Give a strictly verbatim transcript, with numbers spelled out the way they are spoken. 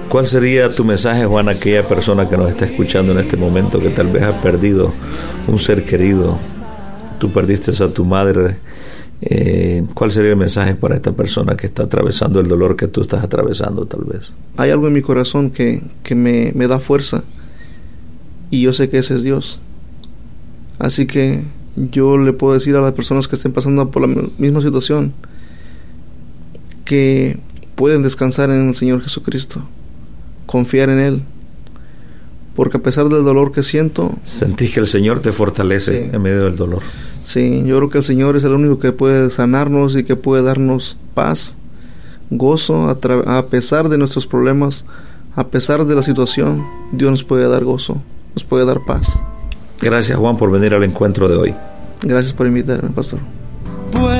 ¿Cuál sería tu mensaje, Juan, a aquella persona que nos está escuchando en este momento, que tal vez ha perdido un ser querido? Tú perdiste a tu madre. Eh, ¿Cuál sería el mensaje para esta persona que está atravesando el dolor que tú estás atravesando, tal vez? Hay algo en mi corazón que, que me, me da fuerza, y yo sé que ese es Dios. Así que yo le puedo decir a las personas que estén pasando por la misma situación que pueden descansar en el Señor Jesucristo, confiar en Él, porque a pesar del dolor que siento... Sentís que el Señor te fortalece, sí, en medio del dolor. Sí, yo creo que el Señor es el único que puede sanarnos y que puede darnos paz, gozo, a, tra- a pesar de nuestros problemas, a pesar de la situación. Dios nos puede dar gozo, nos puede dar paz. Gracias, Juan, por venir al encuentro de hoy. Gracias por invitarme, pastor.